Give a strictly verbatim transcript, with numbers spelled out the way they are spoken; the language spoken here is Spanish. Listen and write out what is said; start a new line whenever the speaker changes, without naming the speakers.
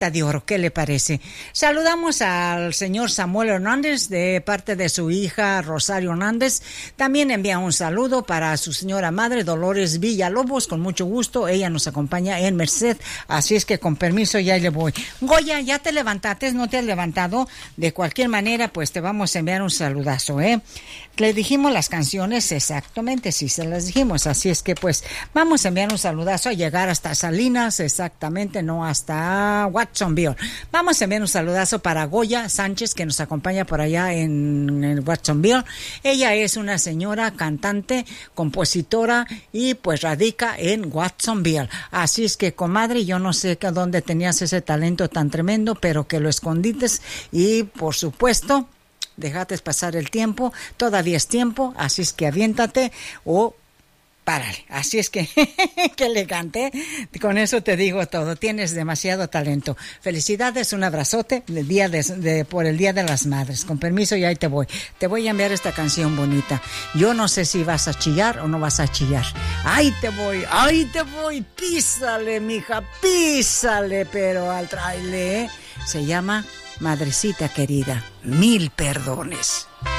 de oro, ¿qué le parece? Saludamos al señor Samuel Hernández de parte de su hija Rosario Hernández. También envía un saludo para su señora madre Dolores Villalobos, con mucho gusto. Ella nos acompaña en Merced, así es que con permiso ya le voy. Goya, ¿ya te levantaste? ¿No te has levantado? De cualquier manera, pues te vamos a enviar un saludazo, ¿eh? Le dijimos las canciones exactamente, sí se las dijimos, así es que pues vamos a enviar un saludazo a llegar hasta Salinas, exactamente, no hasta Watsonville. Vamos a enviar un saludazo para Goya Sánchez, que nos acompaña por allá en, en Watsonville. Ella es una señora cantante, compositora y pues radica en Watsonville. Así es que, comadre, yo no sé dónde tenías ese talento tan tremendo, pero que lo escondites y por supuesto déjate pasar el tiempo, todavía es tiempo, así es que aviéntate o párale. Así es que, que elegante, con eso te digo todo, tienes demasiado talento. Felicidades, un abrazote del día de, de, por el Día de las Madres. Con permiso, y ahí te voy. Te voy a enviar esta canción bonita. Yo no sé si vas a chillar o no vas a chillar. Ahí te voy, ahí te voy, písale, mija, písale, pero al traile, ¿eh? Se llama Madrecita querida, mil perdones.